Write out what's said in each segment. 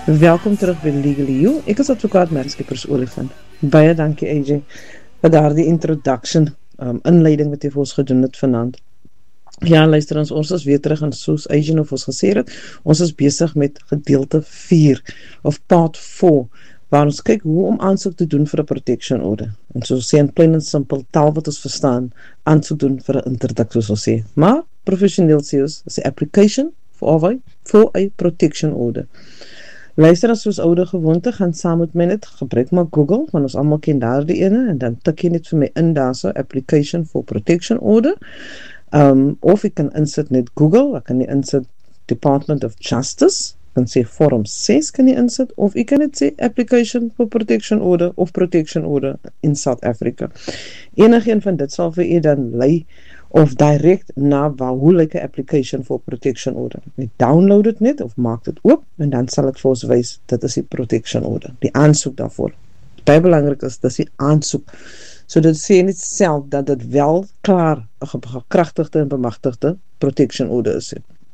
Welkom terug by Legally You. Ek is advokaat Merskipers Olifant. Baie dankie AJ vir daardie introduction, inleiding wat jy vir ons gedoen het vanaand. Ja, luister ons is weer terug en soos AJ nou vir ons gesê het, ons is besig met gedeelte 4 of part 4, waar ons kyk hoe om aansoek te doen vir 'n protection order. En soos sê in plain en simpel taal wat ons verstaan, aansoek doen vir 'n interdikt soos ons sê. Maar professioneel sê ons, is 'n application for a protection order. Luister as soos oude gewoonte, gaan saam met my net, gebruik maar Google, want ons almal ken daardie ene, en dan tik jy net vir my in daar so, application for protection order, of ek kan insit net Google, ek kan nie insit Department of Justice, ek kan sê Form 6 kan jy insit, of ek kan net sê application for protection order, of protection order in South Africa. Enigeen van dit sal vir jy dan lei, of direct na hoe lyk 'n application for protection order. Jy download dit net of maak dit oop en dan sal ek vir ons wys, dit is die protection order, die aansoek daarvoor. Baie belangrik is, dis die aansoek. So dit sê net self dat dit wel klaar 'n gekragtigde en bemagtigde protection order is.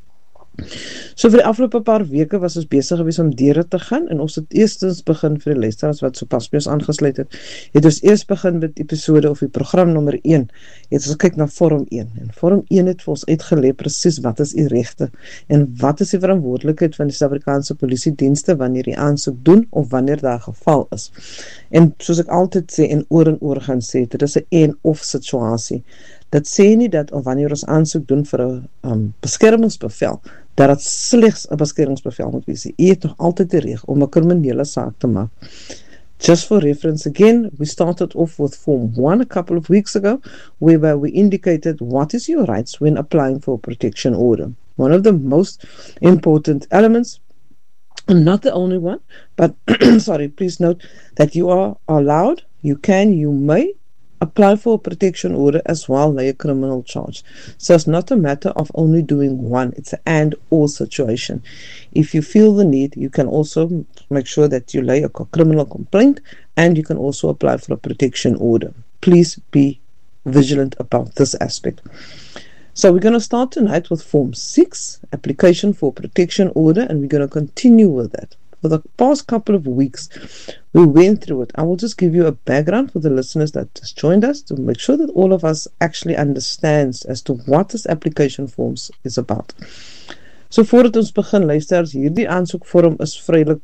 So vir die afgelope paar weke was ons besig gewees om deur te gaan en ons het eerstens begin vir die luisteraars wat sopas by ons aangesluit het ons eers begin met episode of die program nommer 1, het ons kyk na vorm 1 en vorm 1 het vir ons uitgelê presies wat is die regte en wat is die verantwoordelikheid van die Suid-Afrikaanse polisiedienste wanneer die aansoek doen of wanneer daar 'n geval is. En soos ek altyd sê en oor gaan sê, dit is 'n en-of situasie. Dit sê nie dat of wanneer ons aansoek doen vir 'n beskermingsbevel, dat het slegs 'n beskermingsbevel moet wees. Jy het nog altyd die reg om 'n kriminele saak te maak. Just for reference again, we started off with Form 1 a couple of weeks ago, where we indicated what is your rights when applying for a protection order. One of the most important elements, not the only one, but sorry, please note that you are allowed, you may apply for a protection order as well lay a criminal charge. So it's not a matter of only doing one, it's an and/or situation. If you feel the need, you can also make sure that you lay a criminal complaint and you can also apply for a protection order. Please be vigilant about this aspect. So we're going to start tonight with Form 6, application for protection order, and we're going to continue with that. For the past couple of weeks, we went through it. I will just give you a background for the listeners that just joined us to make sure that all of us actually understands as to what this application forms is about. So voordat ons begin, luisteraars, hierdie aansoekvorm is vrylik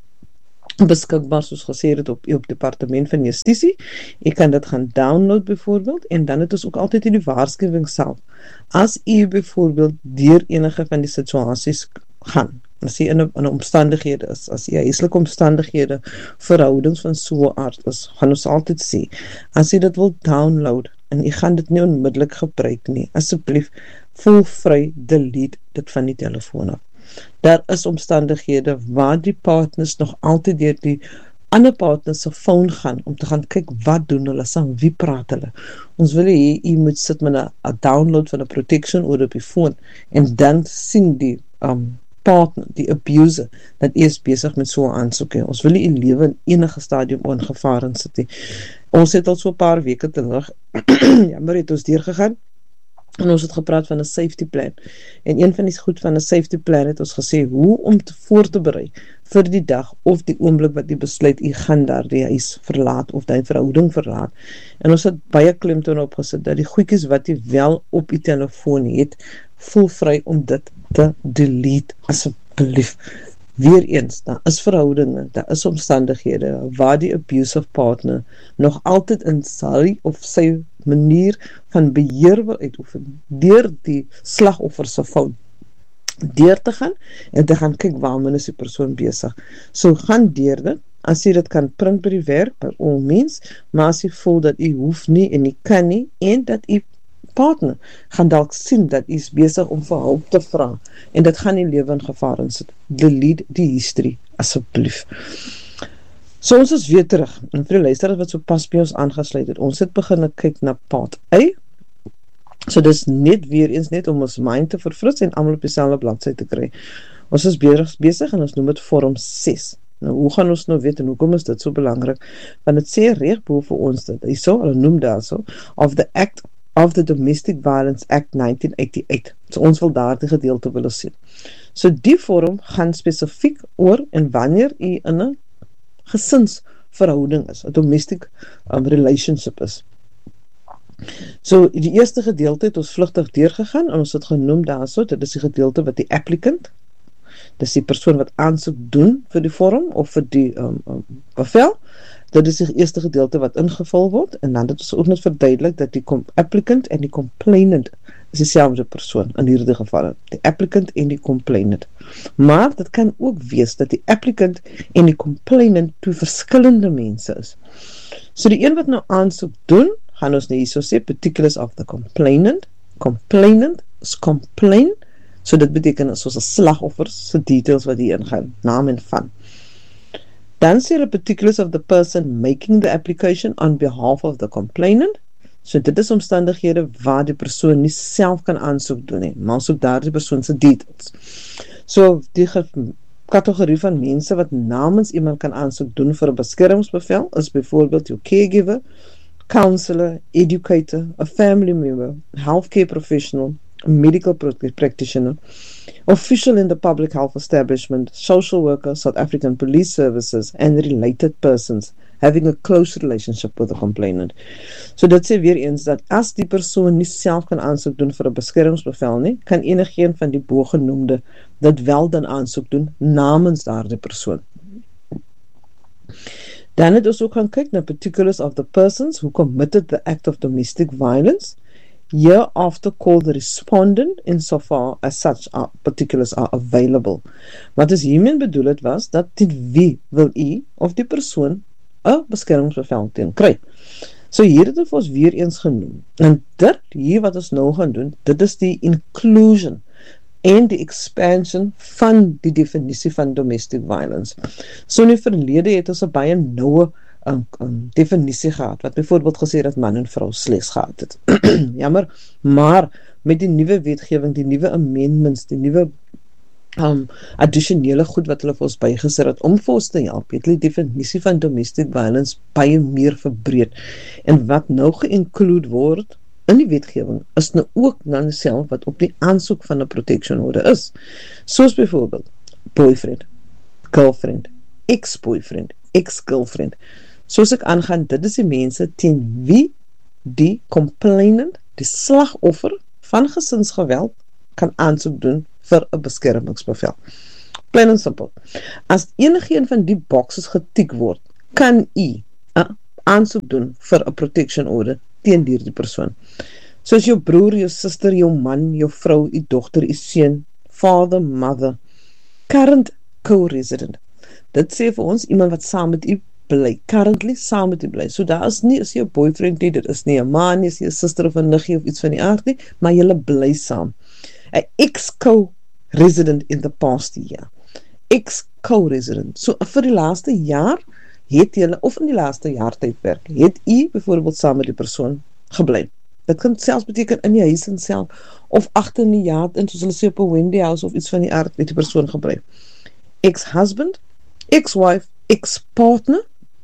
beskikbaar soos gesê het op Departement van Justisie. Jy kan dit gaan download byvoorbeeld en dan het ons ook altyd in die waarskuwing self. As jy byvoorbeeld deur enige van die situasies gaan, as jy in 'n omstandighede is, as jy huislike omstandighede, verhoudings van so 'n aard is, gaan ons altyd sê, as jy dit wil download en jy gaan dit nie onmiddellik gebruik nie, asseblief voel vry, delete dit van die telefoon af. Daar is omstandighede waar die partners nog altyd deur die ander partners se phone gaan om te gaan kyk wat doen hulle, saam wie praat hulle. Ons wil hê jy moet sit met 'n download van 'n protection order op die phone en dan sien die partner, die abuser, dat jy is besig met so 'n aansoek. Ons wil nie in lewe in enige stadium ongevaar in sit nie. Ons het al so 'n paar weke terug, jammer het ons deurgegaan, en ons het gepraat van 'n safety plan. En een van die goed van 'n safety plan het ons gesê, hoe om voor te berei vir die dag of die oomblik wat jy besluit, jy gaan daar die huis verlaat of die verhouding verlaat. En ons het baie klemtoon opgesit, dat die goedjies wat jy wel op die telefoon het, voel vry om dit te delete, asseblief. Weereens, daar is verhoudinge, daar is omstandighede, waar die abusive partner nog altyd in sy of sy manier van beheer wil uitoefen, deur die slagoffer se foon, deur te gaan, en te gaan kyk waarmee is die persoon besig. So gaan deur dit, as jy dit kan print by die werk, by all means, maar as jy voel dat jy hoef nie, en jy kan nie, en dat jy partner gaan dalk sien dat jy is besig om vir hulp te vra en dit gaan nie lewe in gevaar insit. Delete die history, asseblief. So ons is weer terug, en vir die luisteraars wat so pas by ons aangesluit het, ons het begin kyk na part A, so dis net weer eens net om ons mind te verfris en almal op dieselfde bladsy te kry. Ons is besig en ons noem dit vorm 6. Nou, hoe gaan ons nou weet en hoekom is dit so belangrik? Want het sê reg bo vir ons dit, hulle noem daar so, of the Domestic Violence Act 1988. So ons wil daar die gedeelte willen sien. So die vorm gaan spesifiek oor en wanneer u in 'n gesinsverhouding is, 'n domestic relationship is. So die eerste gedeelte het ons vlugtig deurgegaan en ons het genoem daarso, dit is die gedeelte wat die applicant, dis die persoon wat aansoek doen vir die vorm of vir die bevel. Dit is die eerste gedeelte wat ingevul word en dan het ons ook net verduidelik dat die applicant en die complainant is dieselfde persoon in hierdie gevalle. Die applicant en die complainant. Maar dit kan ook wees dat die applicant en die complainant twee verskillende mense is. So die een wat nou aansoek doen, gaan ons nou hierso sê, particulars of the complainant. Complainant is complain, so dit beteken soos 'n slagoffer se details wat hier ingaan, naam en van. Dan sê die particulars of the person making the application on behalf of the complainant. So dit is omstandighede waar die persoon nie self kan aansoek doen nie, maar soek daar die persoon se details. So die kategorie van mense wat namens iemand kan aansoek doen vir 'n beskermingsbevel is byvoorbeeld jou caregiver, counselor, educator, a family member, healthcare professional, a medical practitioner, official in the public health establishment, social worker, South African Police Services, and related persons having a close relationship with the complainant. So dit sê weer eens dat as die persoon nie self kan aansoek doen vir 'n beskermingsbevel nie, kan enigeen van die bogenoemde dit wel dan aansoek doen namens daardie persoon. Dan het ons ook gaan kyk na particulars of the persons who committed the act of domestic violence, hereafter called the respondent insofar as such particulars are available. Wat is hiermee bedoel het was, dat teen wie wil u of die persoon 'n beskermingsbevel teen kry. So hier het ons weer eens genoem. En dit hier wat ons nou gaan doen, dit is die inclusion en die expansion van die definisie van domestic violence. So in die verlede het ons 'n baie noue definisie gehad, wat byvoorbeeld gesê dat man en vrou slegs gehad het. Jammer, maar met die nuwe wetgewing, die nuwe amendments, die nuwe addisionele goed wat hulle vir ons bygesit het om vir ons te help, het die definisie van domestic violence baie meer verbreed. En wat nou geïnclude word in die wetgewing is nou ook dan self wat op die aansoek van 'n protection order is. Soos byvoorbeeld boyfriend, girlfriend, ex-boyfriend, ex-girlfriend. Soos ek aangaan, dit is die mense teen wie die complainant, die slagoffer van gesinsgeweld kan aansoek doen vir 'n beskermingsbevel. Plain and simple. As enigeen van die boxes getik word, kan u 'n aansoek doen vir 'n protection order teen die persoon. Soos jou broer, jou suster, jou man, jou vrou, jou dogter, jou seun, father, mother, current co-resident. Dit sê vir ons iemand wat saam met u bly, currently saam met u bly. So daar is nie, is jou boyfriend nie, dit is nie 'n man nie, is nie 'n suster of 'n niggie of iets van die aard nie, maar julle bly saam. 'n ex-co-resident in the past year. Ex-co-resident. So vir die laaste jaar het julle, of in die laaste jaar tydperk, het u byvoorbeeld saam met die persoon gebly. Dit kan selfs beteken in die huis en self, of agter in die yard, en soos hulle sê op 'n Wendy house of iets van die aard, het die persoon gebly. Ex-husband, ex-wife, ex-partner,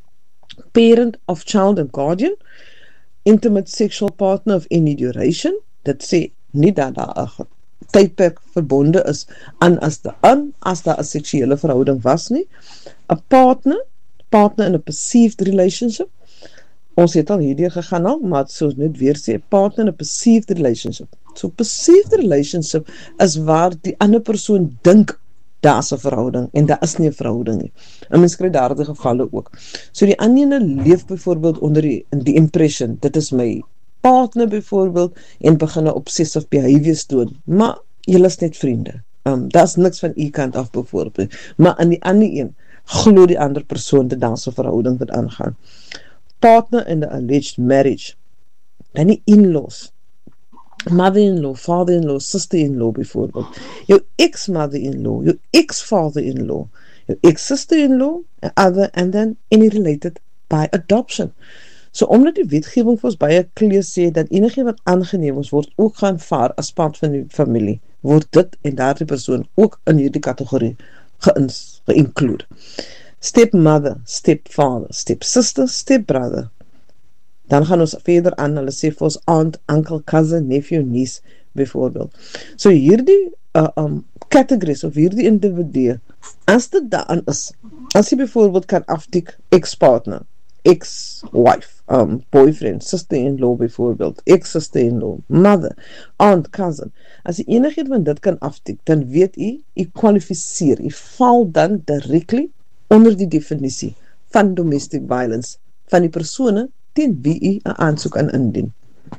parent of child and guardian, intimate sexual partner of any duration. Dit sê nie dat daar 'n tydperk verbonde is aan as daar 'n seksuele verhouding was nie. 'n partner in a perceived relationship. Ons het al hierdeur gegaan al, maar soos net weer sê, partner in a perceived relationship. So perceived relationship is waar die ander persoon dink daar is 'n verhouding en daar is nie 'n verhouding nie. En mens kry daardie gevalle ook. So die ander leef byvoorbeeld onder die impression, dit is my partner byvoorbeeld, en begin 'n obsessive behaviors doen, maar julle is net vriende. Daar is niks van u kant af byvoorbeeld, maar aan die ander een glo die ander persoon dat daar 'n verhouding wat aangaan. Partner in the alleged marriage, dan die in-laws, mother-in-law, father-in-law, sister-in-law byvoorbeeld, jou ex-mother-in-law, jou ex-father-in-law, jou ex-sister-in-law, and then any related by adoption. So omdat die wetgewing vir ons baie clear sê dat enige wat aangeneem is, word ook geaanvaar as part van die familie, word dit en daardie persoon ook in hierdie kategorie ge-include. Stepmother, stepfather, stepsister, stepbrother. Dan gaan ons verder aan, hulle sê vir ons aunt, uncle, cousin, nephew, niece, byvoorbeeld. So hierdie categories of hierdie individue, as dit daarin is, as jy byvoorbeeld kan aftik ex-partner, ex-wife, boyfriend, sister-in-law byvoorbeeld, ex-sister-in-law, mother, aunt, cousin, as jy enigiets van dit kan aftik, dan weet jy kwalifiseer, jy val dan directly onder die definisie van domestic violence, van die persone teen wie jy 'n aansoek aan indien.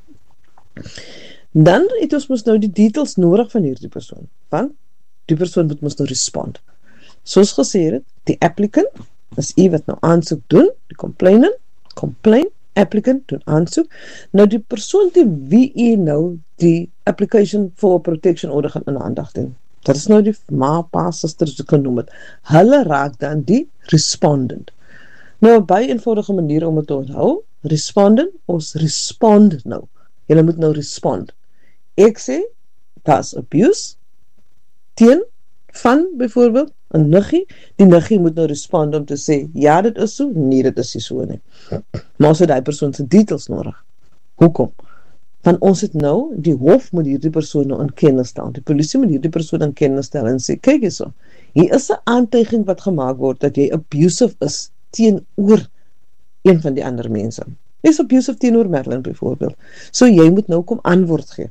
Dan het ons mos nou die details nodig van hierdie persoon, want die persoon moet mos nou respond. Soos gesê het, die applicant is jy wat nou aansoek doen, die complain, applicant doen aansoek, nou die persoon teen wie jy nou die application for protection order gaan in aandag doen. Dat is nou die ma, pa, suster, so kan noem het. Hulle raak dan die respondent. Nou, een baie eenvoudige manier om het te onthou, respondent, ons respond nou. Julle moet nou respond. Ek sê, dat is abuse, teen, van, byvoorbeeld, 'n niggie, die niggie moet nou respond om te sê, ja, dit is so, nee, dit is nie so nie. Maar ons het die persoon se details nodig. Hoekom? Want ons het nou, die hof moet hierdie persoon nou in kennis stel, die polisie moet hierdie persoon in kennis stel en sê, kyk hierso, hier is 'n aantuiging wat gemaak word, dat jy abusive is, teenoor een van die ander mense. Jy is abusive teenoor Madeline byvoorbeeld. So jy moet nou kom antwoord gee.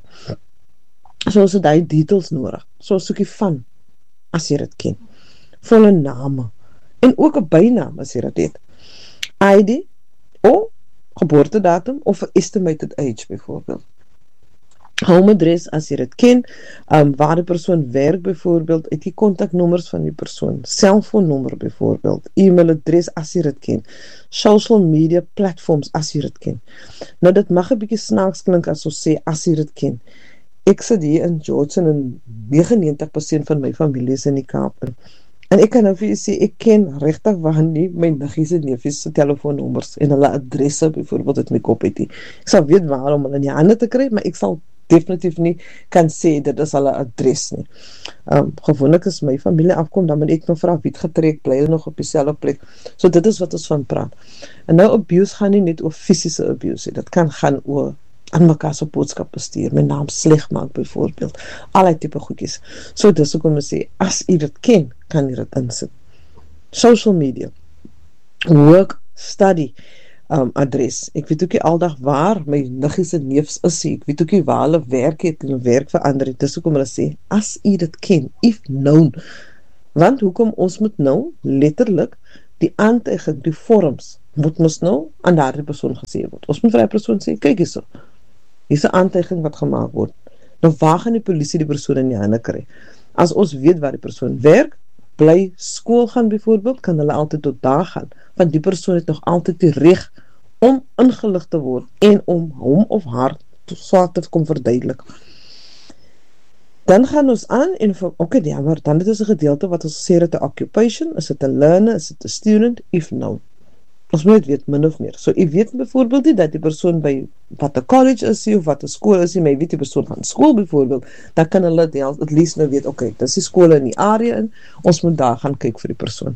So ons het die details nodig. So soek jy van, as jy dit ken. Volle name. En ook 'n bynaam as jy dit het. ID, of geboortedatum, of 'n estimated age byvoorbeeld. Home address as jy dit ken, waar die persoon werk byvoorbeeld, het die kontaknommers van die persoon, selfoonnommer byvoorbeeld, e-mailadres as jy dit ken, social media platforms as jy dit ken. Nou dit mag 'n bietjie snaaks klink as ons sê as jy dit ken. Ek sit hier in George en 99% van my familie is in die Kaap. En ek kan nou vir jy sê, ek ken regtig waar nie my niggies en neefies se telefoonnommers en hulle adresse byvoorbeeld uit my kop het nie. Ek sal weet waar om hulle in die hande te kry, maar ek sal definitief nie kan sê dit is hulle adres nie. Gewoonlik is my familie afkom, dan moet ek nog vra wie het getrek, bly hulle nog op dieselfde plek. So dit is wat ons van praat. En nou abuse gaan nie net oor fisiese abuse, dit kan gaan oor aan mekaar se boodskap bestuur, my naam sleg maak byvoorbeeld, allerlei tipe goedjies. So dis ook om te sê, as jy dit ken, kan jy dit insit. Social media, work, study, adres. Ek weet ook nie aldag waar my niggies en neefs is, ek weet ook nie waar hulle werk het en werk verander het, dis ook om hulle sê, as jy dit ken, if known, want hoekom ons moet nou, letterlik, die aantuiging, die vorms, moet ons nou aan daardie persoon gesê word. Ons moet vir die persoon sê, kyk hierso, hier is 'n aantuiging wat gemaak word. Nou waar gaan die polisie die persoon in die hande kry? As ons weet waar die persoon werk, bly, skool gaan byvoorbeeld, kan hulle altyd tot daar gaan, want die persoon het nog altyd die reg om ingelig te word en om hom of haar te kom verduidelik. Dan gaan ons aan en van, ja, maar dan het ons 'n gedeelte wat ons sê dat 'n occupation, is dit 'n learner, is dit 'n student, if known. Ons moet weet min of meer. So, jy weet byvoorbeeld nie dat die persoon by wat 'n college is of wat 'n skool is, maar jy weet die persoon van skool byvoorbeeld, dan kan hulle at least nou weet, dis die skole in die area in, ons moet daar gaan kyk vir die persoon.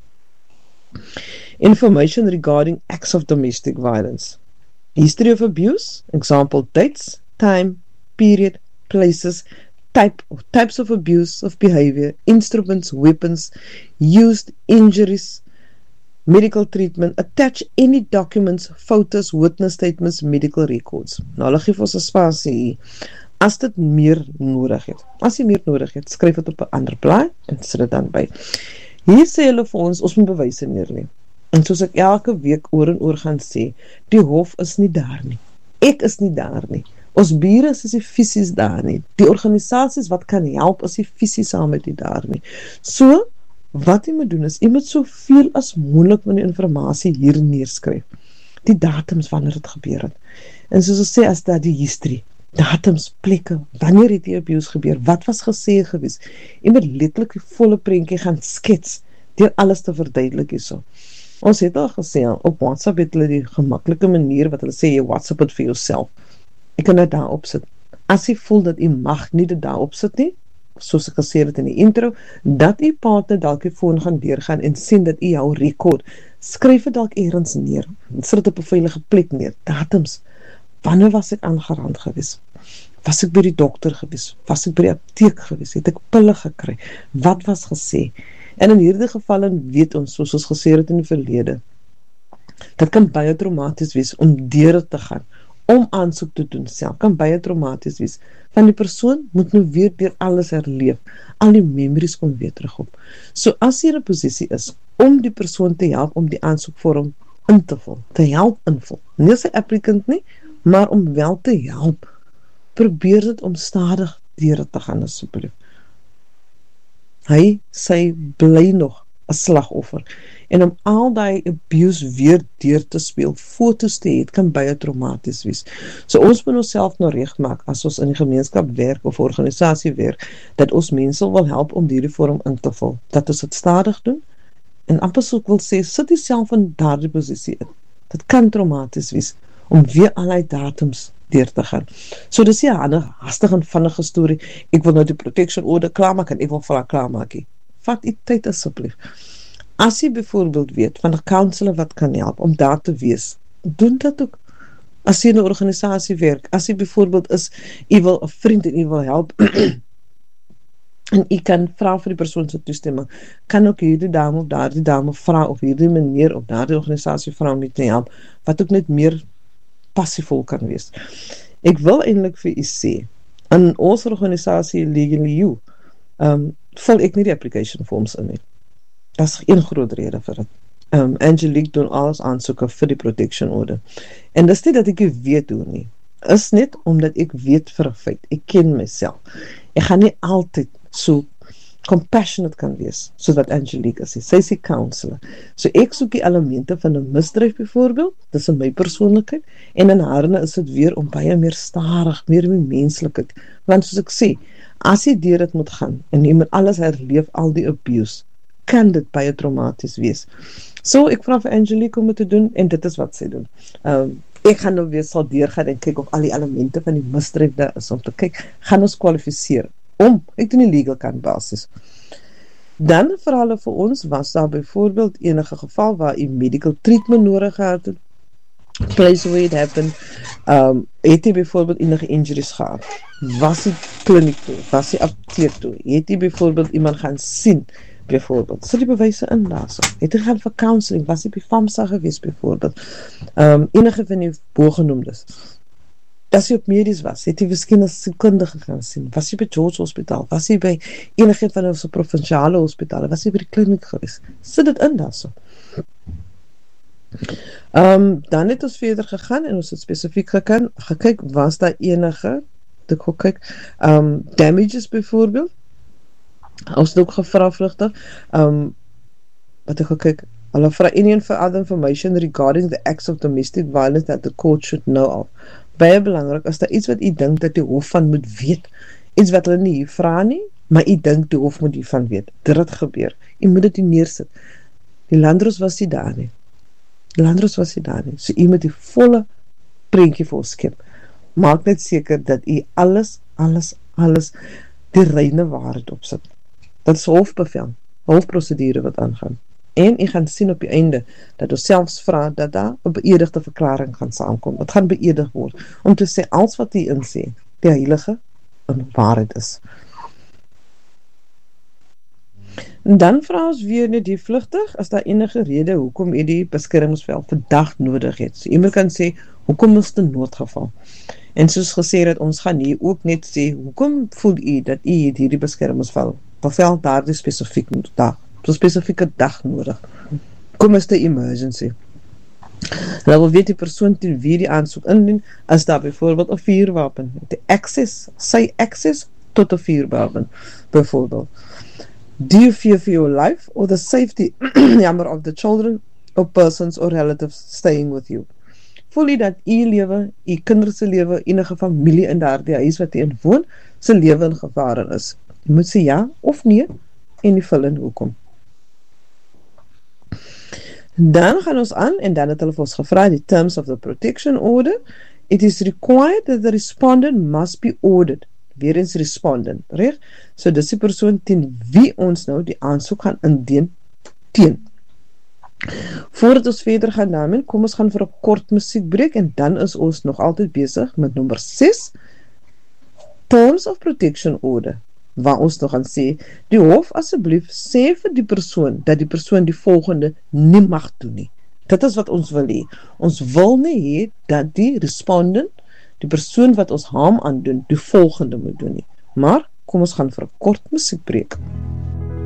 Information regarding acts of domestic violence. History of abuse, example dates, time, period, places, types of abuse, of behavior, instruments, weapons, used, injuries, medical treatment, attach any documents, photos, witness statements, medical records. Nou, hulle gee vir ons 'n spasie hier. As dit meer nodig het. As jy meer nodig het, skryf dit op 'n ander blaai en sit dit dan by. Hier sê hulle vir ons moet bewyse neerlê. En soos ek elke week oor en oor gaan sê, die hof is nie daar nie. Ek is nie daar nie. Ons bure is nie fisies daar nie. Die organisasies wat kan help is nie fisies saam met die daar nie. So, wat jy moet doen is, jy moet soveel as moontlik van die informasie hier neerskryf. Die datums wanneer dit gebeur het. En soos ons sê, as dat die history, datums, plekke, wanneer het die abuse gebeur, wat was gesê gewees, jy moet letterlik die volle prentjie gaan skets, deur alles te verduidelik hierso. Ons het al gesê, op WhatsApp het hulle die gemaklike manier, wat hulle sê, jy WhatsApp het vir jouself. Jy kan dit daar opsit. As jy voel dat jy mag nie dit daar opsit nie, soos ek gesê het in die intro, dat jy partner dalk die foon gaan deurgaan en sien dat jy jou rekord, skryf het dalk ergens neer, sit het op 'n veilige plek neer, datums, wanneer was ek aangerand gewees, Was ek by die dokter gewees? Was ek by die apteek gewees? Het ek pille gekry? Wat was gesê? En in hierdie gevalle weet ons, soos ons gesê het in die verlede, dit kan baie traumaties wees om deur dit te gaan, om aansoek te doen self, kan baie traumaties wees. Van die persoon moet nou weer deur alles herleef, al die memories kom weer terugop. So as jy in 'n posisie is, om die persoon te help om die aansoekvorm in te vul, te help invul, nie as 'n applicant nie, maar om wel te help, probeer dit om stadig deur dit te gaan asseblief. Sy bly nog 'n slagoffer. En om al die abuse weer deur te speel, foto's te hê, kan baie traumaties wees. So ons moet onsself nou regmaak as ons in die gemeenskap werk of organisasie werk, dat ons mense wil help om hierdie vorm in te vul. Dat ons dit stadig doen. En amper so ek wil sê, sit jouself in daardie posisie in. Dit kan traumaties wees om weer allerlei datums deur te gaan. So dis nie 'n hastige en vinnige storie. Ek wil nou die protection order klaarmaak en ek wil vir haar klaarmaak. Vat u tyd asseblief. As jy byvoorbeeld weet van 'n counselor wat kan help om daar te wees, doen dat ook. As jy in 'n organisasie werk, as jy byvoorbeeld is, jy wil 'n vriend en jy wil help en jy kan vra vir die persoon se toestemming, kan ook hierdie dame of daardie dame vra of hierdie meneer of daardie organisasie vra om te help, wat ook net meer passievol kan wees. Ek wil eintlik vir u sê, in ons organisasie Legally You, vul ek nie die application forms in nie. Dat is een groot rede vir dit. Angelique doen alles aansoeke vir die protection order. En dis nie dat ek weet hoe nie. Is net omdat ek weet vir 'n feit. Ek ken myself. Ek gaan nie altyd so compassionate kan wees, soos wat Angelique is. Sy is die counselor. So ek soek die elemente van 'n misdryf byvoorbeeld, dis in my persoonlikheid, en in haarne is dit weer om baie meer stadig, meer menslikheid. Want soos ek sê, as jy deur dit moet gaan, en jy moet alles herleef, al die abuse, kan dit baie traumaties wees. So ek vra vir Angelique om dit te doen, en dit is wat sy doen. Ek gaan nou weer sal deurgaan en kyk of al die elemente van die misdryf daar is, om te kyk, gaan ons kwalifiseer, ek doen die legal kant basis. Dan vra hulle vir ons, was daar byvoorbeeld enige geval waar jy medical treatment nodig gehad het, place where it happened, het jy byvoorbeeld enige injuries gehad, was jy kliniek toe, was jy apteek toe, het jy byvoorbeeld iemand gaan sien, byvoorbeeld, sit die bewyse in daar so, het jy gaan vir counseling, was jy by FAMSA gewees byvoorbeeld, enige van die bogenoemdes, as jy op medies was, het jy miskien as sielkundige gaan sien, was jy by George Hospitaal, was jy by enige van ons provinciale hospitale, was jy by die kliniek gewees, sit dit in daar so. Dan het ons verder gegaan en ons het spesifiek gekyk, was daar enige, ek gaan kyk, damages byvoorbeeld, ons het ook gevra vlugtig, wat ek gaan kyk, hulle vra any other information regarding the acts of domestic violence that the court should know of. Baie belangrik, as daar iets wat jy dink dat die hof van moet weet, iets wat hulle nie hier vra nie, maar jy dink die hof moet hiervan weet, dit het gebeur, jy moet dit nie neersit. Die Landros was nie daar nie, so jy moet die volle prentjie vir ons skep. Maak net seker dat jy alles die reine waarheid opsit. Dat is hofbevel, hofprocedure wat aangaan. En jy gaan sien op die einde, dat ons selfs vra dat daar 'n beëdigde verklaring gaan saamkom. Het gaan beëdig word, om te sê, alles wat jy insê, die heilige en waarheid is. En dan vra ons weer net die vlugtig, as daar enige rede, hoekom jy die beskermingsvel vandag nodig het. So iemand kan sê, hoekom is dit 'n noodgeval? En soos gesê dat ons gaan hier ook net sê, hoekom voel jy dat jy het hierdie beskermingsvel, bevel daar die spesifieke dag nodig. Kom is die emergency. Hulle wil weet die persoon teen wie die aansoek indien, as daar byvoorbeeld 'n vuurwapen, sy access tot 'n vuurwapen, byvoorbeeld. Do you fear for your life or the safety of the children or persons or relatives staying with you? Voel jy dat jy lewe, jy kinders se lewe, enige familie in daardie huis wat jy in woon, se lewe in gevaar is? Jy moet sê ja of nee, en jy vul in hoekom. Dan gaan ons aan, en dan het hulle vir ons gevra, die terms of the protection order. It is required that the respondent must be ordered. Weer eens respondent, reg? So dis die persoon teen wie ons nou die aansoek gaan indien teen. Voordat ons verder gaan daarmee, kom ons gaan vir 'n kort musiekbreek, en dan is ons nog altyd besig met nommer 6, Terms of Protection Order, waar ons nog gaan sê, die hof asseblief sê vir die persoon, dat die persoon die volgende nie mag doen nie. Dit is wat ons wil hê. Ons wil nie hê, dat die respondent, die persoon wat ons harm aandoen, die volgende moet doen nie. Maar, kom ons gaan vir 'n kort musiekbreek.